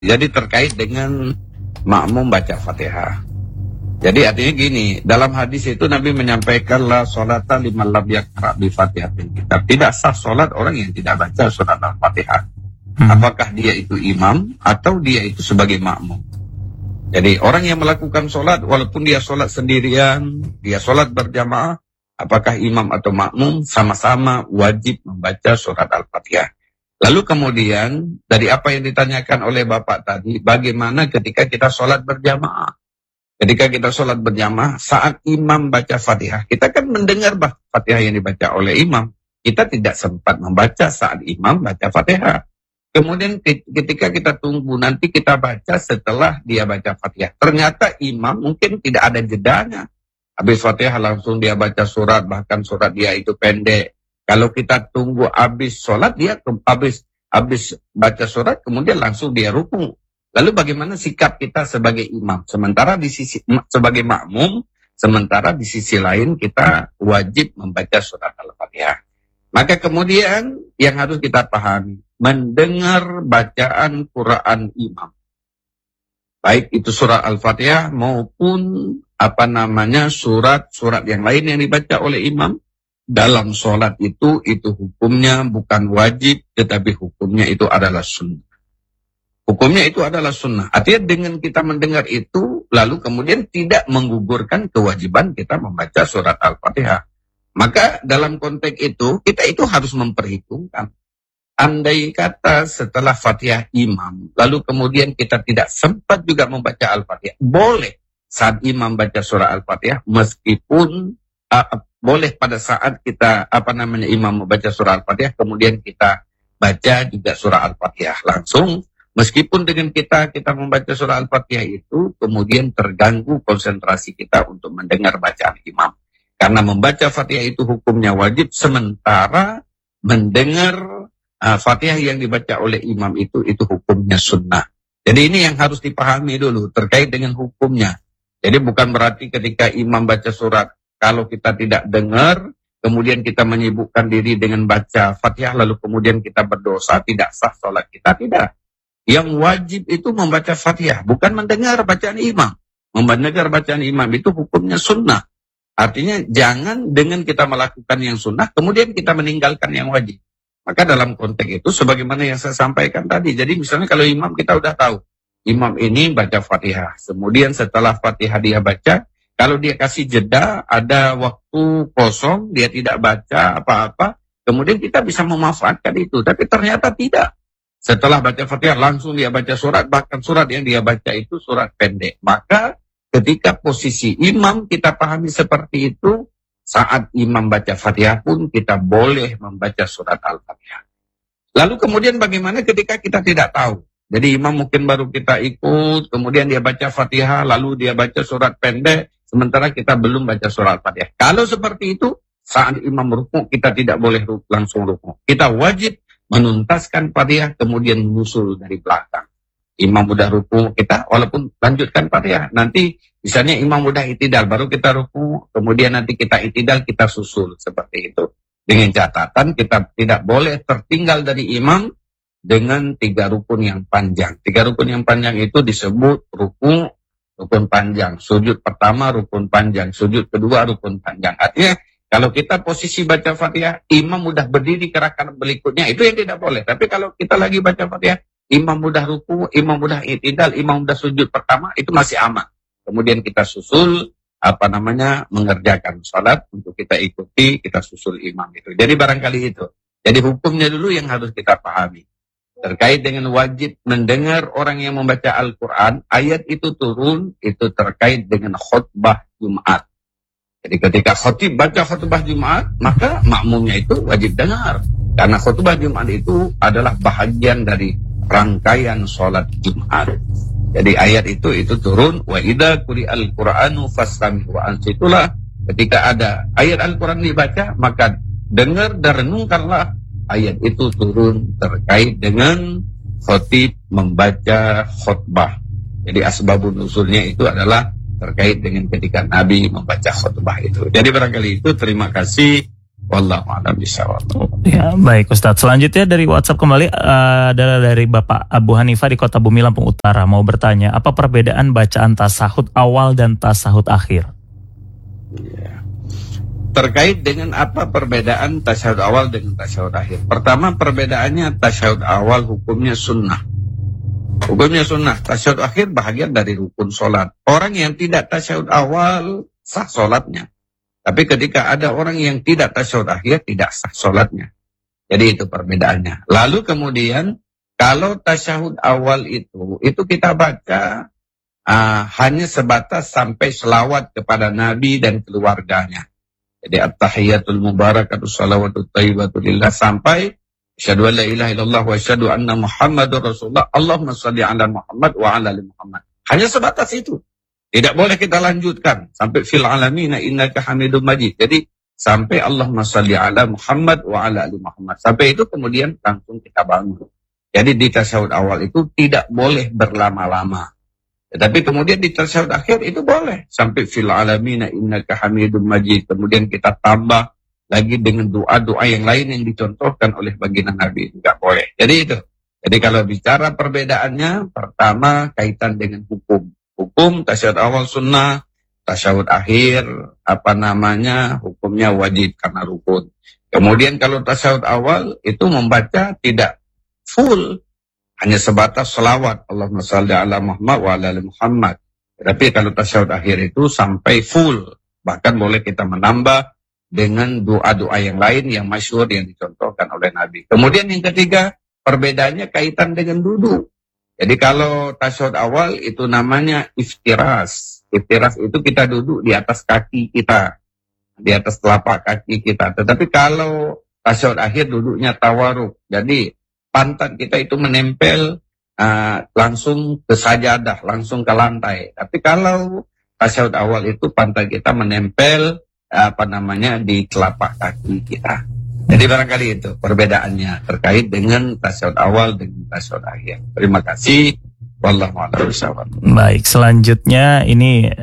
Jadi terkait dengan makmum baca Fatihah. Jadi artinya gini, dalam hadis itu Nabi menyampaikan la sholata liman lam yaqra bi Fatihatil kitab. Tidak sah sholat orang yang tidak baca surat Al-Fatihah. Apakah dia itu imam atau dia itu sebagai makmum. Jadi orang yang melakukan sholat walaupun dia sholat sendirian, dia sholat berjamaah, apakah imam atau makmum sama-sama wajib membaca surat Al-Fatihah. Lalu kemudian dari apa yang ditanyakan oleh Bapak tadi, bagaimana ketika kita sholat berjamaah? Ketika kita sholat berjamaah, saat imam baca Fatihah, kita kan mendengar Fatihah yang dibaca oleh imam. Kita tidak sempat membaca saat imam baca Fatihah. Kemudian ketika kita tunggu, nanti kita baca setelah dia baca Fatihah. Ternyata imam mungkin tidak ada jedanya. Habis Fatihah langsung dia baca surat, bahkan surat dia itu pendek. Kalau kita tunggu habis sholat, dia habis baca surat, kemudian langsung dia rukuk. Lalu bagaimana sikap kita sebagai imam? Sementara di sisi sebagai makmum, sementara di sisi lain kita wajib membaca surat Al-Fatihah. Maka kemudian yang harus kita pahami, mendengar bacaan Quran imam, baik itu surat Al-Fatihah maupun surat-surat yang lain yang dibaca oleh imam dalam sholat itu hukumnya bukan wajib, tetapi hukumnya itu adalah sunnah. Hukumnya itu adalah sunnah. Artinya dengan kita mendengar itu, lalu kemudian tidak menggugurkan kewajiban kita membaca surat Al-Fatihah. Maka dalam konteks itu, kita itu harus memperhitungkan. Andai kata setelah Fatihah imam, lalu kemudian kita tidak sempat juga membaca Al-Fatihah. Boleh saat imam baca surah Al-Fatihah, meskipun boleh pada saat kita, imam membaca surah Al-Fatihah, kemudian kita baca juga surah Al-Fatihah langsung. Meskipun dengan kita membaca surah Al-Fatihah itu, kemudian terganggu konsentrasi kita untuk mendengar bacaan imam. Karena membaca Fatihah itu hukumnya wajib, sementara mendengar Fatihah yang dibaca oleh imam itu hukumnya sunnah. Jadi ini yang harus dipahami dulu terkait dengan hukumnya. Jadi bukan berarti ketika imam baca surat, kalau kita tidak dengar, kemudian kita menyibukkan diri dengan baca Fatihah, lalu kemudian kita berdosa, tidak sah sholat kita, tidak. Yang wajib itu membaca Fatihah, bukan mendengar bacaan imam. Mendengar bacaan imam itu hukumnya sunnah. Artinya jangan dengan kita melakukan yang sunnah, kemudian kita meninggalkan yang wajib. Maka dalam konteks itu, sebagaimana yang saya sampaikan tadi, jadi misalnya kalau imam kita udah tahu, imam ini baca Fatihah. Kemudian setelah Fatihah dia baca, kalau dia kasih jeda, ada waktu kosong, dia tidak baca apa-apa, kemudian kita bisa memanfaatkan itu. Tapi ternyata tidak. Setelah baca Fatihah langsung dia baca surat, bahkan surat yang dia baca itu surat pendek. Maka ketika posisi imam kita pahami seperti itu, saat imam baca Fatihah pun kita boleh membaca surat Al-Fatihah. Lalu kemudian bagaimana ketika kita tidak tahu? Jadi imam mungkin baru kita ikut, kemudian dia baca Fatihah, lalu dia baca surat pendek, sementara kita belum baca surat Al-Fatihah. Kalau seperti itu, saat imam rukuk kita tidak boleh langsung rukuk. Kita wajib menuntaskan Fatihah, kemudian menyusul dari belakang. Imam udah ruku, kita walaupun lanjutkan Fatihah. Nanti misalnya imam udah itidal, baru kita ruku, kemudian nanti kita itidal, kita susul. Seperti itu. Dengan catatan kita tidak boleh tertinggal dari imam dengan 3 rukun yang panjang. 3 rukun yang panjang itu disebut ruku, rukun panjang. Sujud pertama, rukun panjang. Sujud kedua, rukun panjang. Artinya, kalau kita posisi baca Fatihah, imam udah berdiri ke rakaat berikutnya, itu yang tidak boleh. Tapi kalau kita lagi baca Fatihah, imam udah ruku, imam udah itidal, imam udah sujud pertama, itu masih aman. Kemudian kita susul, mengerjakan salat untuk kita ikuti, kita susul imam itu. Jadi barangkali itu. Jadi hukumnya dulu yang harus kita pahami. Terkait dengan wajib mendengar orang yang membaca Al-Quran, ayat itu turun, itu terkait dengan khutbah Jumat. Jadi ketika khatib baca khutbah Jumat, maka makmumnya itu wajib dengar. Karena khutbah Jumat itu adalah bahagian dari rangkaian sholat Jumat. Jadi ayat itu turun, wa idza quri'al Qur'anu fastami'u wa ansitulah. Ketika ada ayat Al-Quran dibaca, maka dengar dan renungkanlah. Ayat itu turun terkait dengan khatib membaca khutbah. Jadi asbabun nuzulnya itu adalah terkait dengan ketika Nabi membaca khutbah itu. Jadi barangkali itu, terima kasih. Wallahu a'lam bishawab. Ya, baik Ustadz. Selanjutnya dari WhatsApp kembali adalah dari Bapak Abu Hanifah di Kota Bumi Lampung Utara, mau bertanya, apa perbedaan bacaan tasahud awal dan tasahud akhir? Ya. Terkait dengan apa perbedaan tasyahud awal dengan tasyahud akhir. Pertama, perbedaannya tasyahud awal hukumnya sunnah. Hukumnya sunnah. Tasyahud akhir bahagian dari rukun sholat. Orang yang tidak tasyahud awal sah sholatnya. Tapi ketika ada orang yang tidak tasyahud akhir, tidak sah sholatnya. Jadi itu perbedaannya. Lalu kemudian kalau tasyahud awal itu kita baca hanya sebatas sampai selawat kepada Nabi dan keluarganya. Jadi at-tahiyatul mubarakatuh salawatut thayyibatu lillah sampai asyhadu an la ilaha illallah wa asyhadu anna muhammadur rasulullah Allahumma shalli ala Muhammad wa ala ali Muhammad. Hanya sebatas itu. Tidak boleh kita lanjutkan sampai fil alamin innaka hamidum majid. Jadi sampai Allahumma shalli ala Muhammad wa ala ali Muhammad. Sampai itu kemudian langsung kita bangun. Jadi di tasyahud awal itu tidak boleh berlama-lama. Tetapi kemudian di tasyahud akhir itu boleh. Sampai fil alamina innaka hamidum majid. Kemudian kita tambah lagi dengan doa-doa yang lain yang dicontohkan oleh baginda Nabi. Tidak boleh. Jadi itu. Jadi kalau bicara perbedaannya, pertama kaitan dengan hukum. Hukum tasyahud awal sunnah, tasyahud akhir, hukumnya wajib karena rukun. Kemudian kalau tasyahud awal itu membaca tidak full. Hanya sebatas selawat Allahumma shalli ala Muhammad wa ala ali Muhammad. Tapi kalau tasyahud akhir itu sampai full. Bahkan boleh kita menambah dengan doa-doa yang lain yang masyhur yang dicontohkan oleh Nabi. Kemudian yang ketiga, perbedaannya kaitan dengan duduk. Jadi kalau tasyahud awal itu namanya iftiras. Iftiras itu kita duduk di atas kaki kita. Di atas telapak kaki kita. Tetapi kalau tasyahud akhir duduknya tawaruk. Jadi pantat kita itu menempel langsung ke sajadah, langsung ke lantai. Tapi kalau tasyahud awal itu pantat kita menempel di telapak kaki kita. Jadi barangkali itu perbedaannya terkait dengan tasyahud awal dengan tasyahud akhir. Terima kasih. Wallahu a'lam bishawab. Baik, selanjutnya ini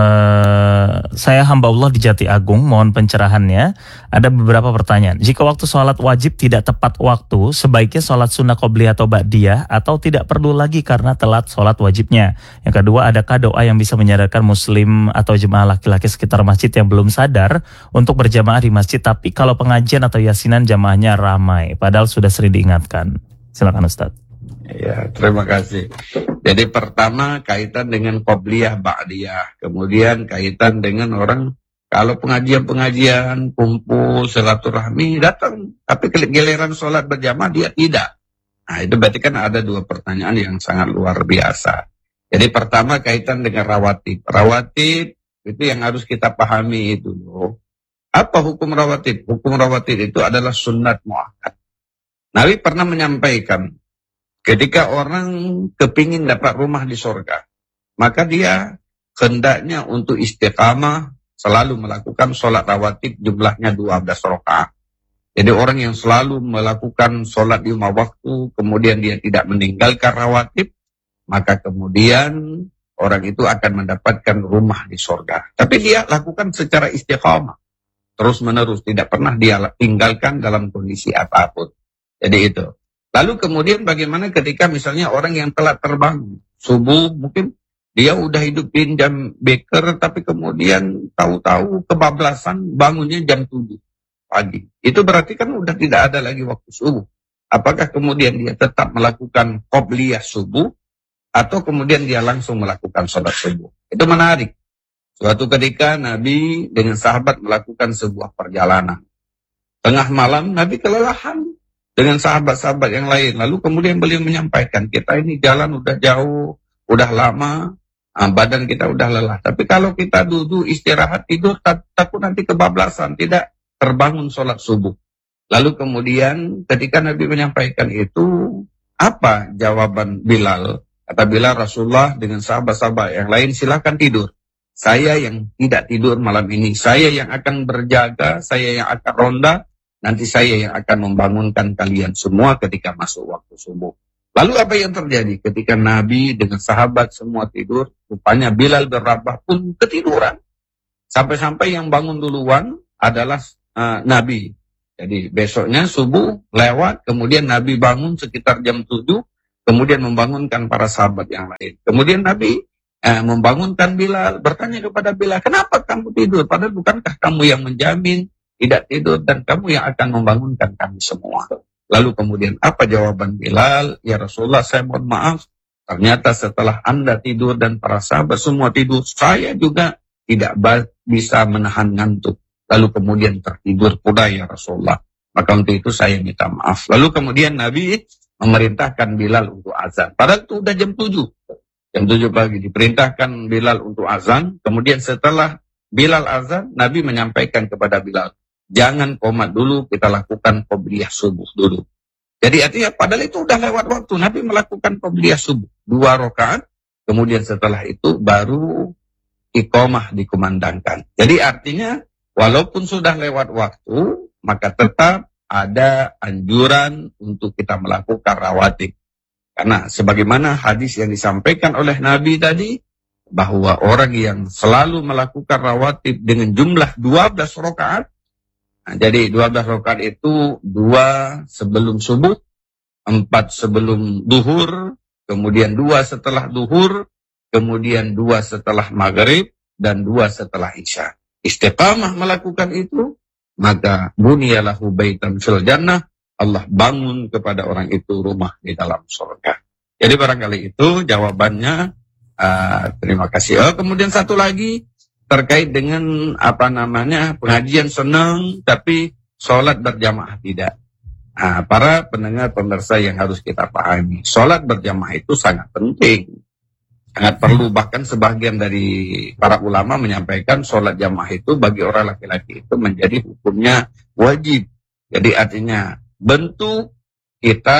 saya hamba Allah di Jati Agung, mohon pencerahannya. Ada beberapa pertanyaan. Jika waktu sholat wajib tidak tepat waktu, sebaiknya sholat sunnah qobliyah atau ba'diyah, atau tidak perlu lagi karena telat sholat wajibnya? Yang kedua, adakah doa yang bisa menyadarkan muslim atau jemaah laki-laki sekitar masjid yang belum sadar untuk berjamaah di masjid, tapi kalau pengajian atau yasinan jamaahnya ramai, padahal sudah sering diingatkan? Silakan Ustaz. Ya, terima kasih. Jadi pertama kaitan dengan qobliyah ba'diyah, kemudian kaitan dengan orang kalau pengajian-pengajian kumpul silaturahmi datang, tapi giliran sholat berjamaah dia tidak. Nah itu berarti kan ada dua pertanyaan yang sangat luar biasa. Jadi pertama kaitan dengan rawatib. Rawatib itu yang harus kita pahami itu loh. Apa hukum rawatib? Hukum rawatib itu adalah sunnat muakkad. Nabi pernah menyampaikan, ketika orang kepingin dapat rumah di surga, maka dia hendaknya untuk istiqamah selalu melakukan sholat rawatib jumlahnya 12 rakaat. Jadi orang yang selalu melakukan sholat 5 waktu, kemudian dia tidak meninggalkan rawatib, maka kemudian orang itu akan mendapatkan rumah di surga. Tapi dia lakukan secara istiqamah, terus menerus, tidak pernah dia tinggalkan dalam kondisi apapun. Jadi itu. Lalu kemudian bagaimana ketika misalnya orang yang telah terbangun subuh, mungkin dia udah hidupin jam beker, tapi kemudian tahu-tahu kebablasan bangunnya jam 7 pagi. Itu berarti kan udah tidak ada lagi waktu subuh. Apakah kemudian dia tetap melakukan qobliyah subuh, atau kemudian dia langsung melakukan sholat subuh? Itu menarik. Suatu ketika Nabi dengan sahabat melakukan sebuah perjalanan. Tengah malam Nabi kelelahan dengan sahabat-sahabat yang lain. Lalu kemudian beliau menyampaikan, kita ini jalan udah jauh, udah lama, badan kita udah lelah. Tapi kalau kita duduk istirahat tidur, takut nanti kebablasan, tidak terbangun sholat subuh. Lalu kemudian ketika Nabi menyampaikan itu, apa jawaban Bilal? Kata Bilal, Rasulullah dengan sahabat-sahabat yang lain silakan tidur. Saya yang tidak tidur malam ini, saya yang akan berjaga, saya yang akan ronda, nanti saya yang akan membangunkan kalian semua ketika masuk waktu subuh. Lalu apa yang terjadi? Ketika Nabi dengan sahabat semua tidur, rupanya Bilal bin Rabah pun ketiduran. Sampai-sampai yang bangun duluan adalah Nabi. Jadi besoknya subuh lewat, kemudian Nabi bangun sekitar jam 7, kemudian membangunkan para sahabat yang lain. Kemudian Nabi membangunkan Bilal, bertanya kepada Bilal, kenapa kamu tidur? Padahal bukankah kamu yang menjamin tidak tidur dan kamu yang akan membangunkan kami semua. Lalu kemudian apa jawaban Bilal? Ya Rasulullah, saya mohon maaf, ternyata setelah Anda tidur dan para sahabat semua tidur, saya juga tidak bisa menahan ngantuk. Lalu kemudian tertidur pula ya Rasulullah. Maka untuk itu saya minta maaf. Lalu kemudian Nabi memerintahkan Bilal untuk azan. Padahal itu udah jam 7. Jam 7 pagi diperintahkan Bilal untuk azan. Kemudian setelah Bilal azan, Nabi menyampaikan kepada Bilal, jangan qomat dulu, kita lakukan qobliyah subuh dulu. Jadi artinya padahal itu udah lewat waktu. Nabi melakukan qobliyah subuh 2 rakaat. Kemudian setelah itu baru iqamah dikumandangkan. Jadi artinya walaupun sudah lewat waktu, maka tetap ada anjuran untuk kita melakukan rawatib. Karena sebagaimana hadis yang disampaikan oleh Nabi tadi, bahwa orang yang selalu melakukan rawatib dengan jumlah 12 rakaat, jadi 12 rakaat itu 2 sebelum subuh, 4 sebelum duhur, kemudian 2 setelah duhur, kemudian 2 setelah maghrib, dan 2 setelah isya. Istiqamah melakukan itu, maka bunyalahu baitan fil jannah, Allah bangun kepada orang itu rumah di dalam surga. Jadi barangkali itu jawabannya. Terima kasih. Kemudian satu lagi terkait dengan pengajian senang tapi sholat berjamaah tidak. Para pendengar pemirsa yang harus kita pahami, sholat berjamaah itu sangat penting. Sangat perlu, bahkan sebagian dari para ulama menyampaikan sholat jamaah itu bagi orang laki-laki itu menjadi hukumnya wajib. Jadi artinya bentuk kita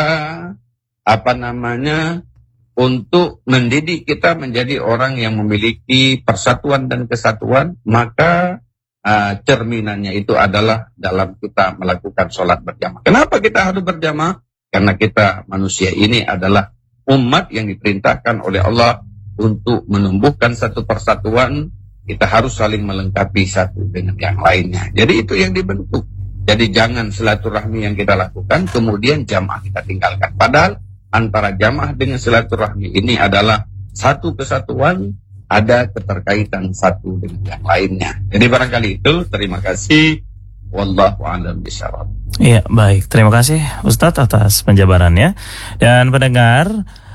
untuk mendidik kita menjadi orang yang memiliki persatuan dan kesatuan, maka cerminannya itu adalah dalam kita melakukan sholat berjamaah. Kenapa kita harus berjamaah? Karena kita manusia ini adalah umat yang diperintahkan oleh Allah untuk menumbuhkan satu persatuan. Kita harus saling melengkapi satu dengan yang lainnya. Jadi itu yang dibentuk. Jadi jangan silaturahmi yang kita lakukan kemudian jamaah kita tinggalkan. Padahal antara jamaah dengan silaturahmi ini adalah satu kesatuan, ada keterkaitan satu dengan yang lainnya. Jadi barangkali itu, terima kasih. Wallahu a'lam bishawab. Iya, baik. Terima kasih Ustadz atas penjabarannya. Dan pendengar,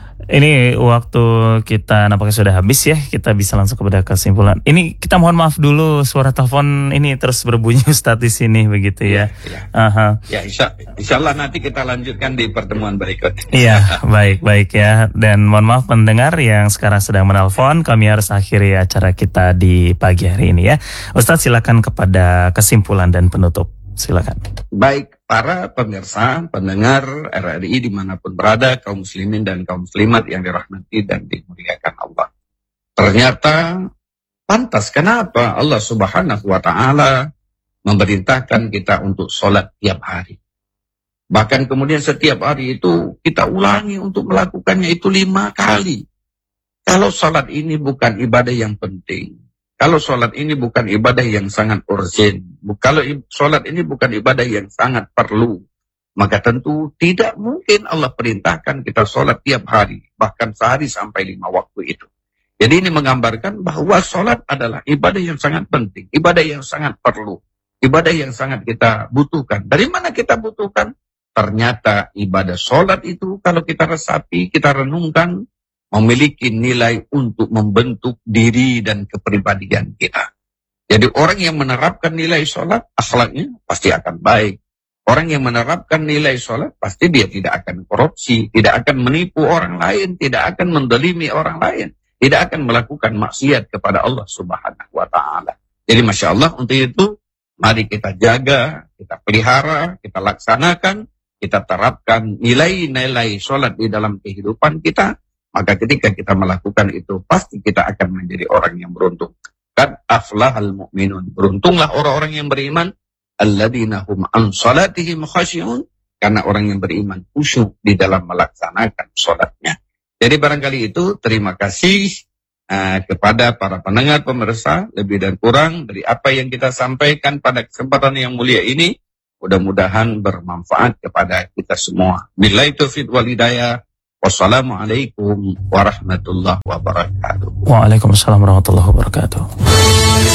ini waktu kita nampaknya sudah habis ya. Kita bisa langsung kepada kesimpulan. Ini kita mohon maaf dulu, suara telepon ini terus berbunyi Ustadz di sini begitu ya. Ya, insya Allah nanti kita lanjutkan di pertemuan berikutnya. Iya, baik ya. Dan mohon maaf pendengar yang sekarang sedang menelpon, kami harus akhiri acara kita di pagi hari ini ya. Ustadz silakan kepada kesimpulan dan penutup. Silakan. Baik, para pemirsa, pendengar RRI dimanapun berada, kaum muslimin dan kaum muslimat yang dirahmati dan dimuliakan Allah. Ternyata pantas kenapa Allah Subhanahu wa Ta'ala memerintahkan kita untuk sholat tiap hari. Bahkan kemudian setiap hari itu kita ulangi untuk melakukannya itu 5 kali. Kalau sholat ini bukan ibadah yang penting, kalau sholat ini bukan ibadah yang sangat urgen, kalau sholat ini bukan ibadah yang sangat perlu, maka tentu tidak mungkin Allah perintahkan kita sholat tiap hari, bahkan sehari sampai 5 waktu itu. Jadi ini menggambarkan bahwa sholat adalah ibadah yang sangat penting, ibadah yang sangat perlu, ibadah yang sangat kita butuhkan. Dari mana kita butuhkan? Ternyata ibadah sholat itu kalau kita resapi, kita renungkan, memiliki nilai untuk membentuk diri dan kepribadian kita. Jadi orang yang menerapkan nilai sholat, akhlaknya pasti akan baik. Orang yang menerapkan nilai sholat, pasti dia tidak akan korupsi, tidak akan menipu orang lain, tidak akan mendolimi orang lain, tidak akan melakukan maksiat kepada Allah Subhanahu wa Ta'ala. Jadi Masya Allah, untuk itu, mari kita jaga, kita pelihara, kita laksanakan, kita terapkan nilai-nilai sholat di dalam kehidupan kita. Maka ketika kita melakukan itu, pasti kita akan menjadi orang yang beruntung. Qad aflahal mu'minun. Beruntunglah orang-orang yang beriman. Alladzina hum an salatihim khashi'un. Karena orang yang beriman khusyuk di dalam melaksanakan sholatnya. Jadi barangkali itu, terima kasih. kepada para pendengar pemirsa, lebih dan kurang dari apa yang kita sampaikan pada kesempatan yang mulia ini, mudah-mudahan bermanfaat kepada kita semua. Billahi taufiq wal hidayah. Wassalamualaikum warahmatullahi wabarakatuh. Waalaikumsalam warahmatullahi wabarakatuh.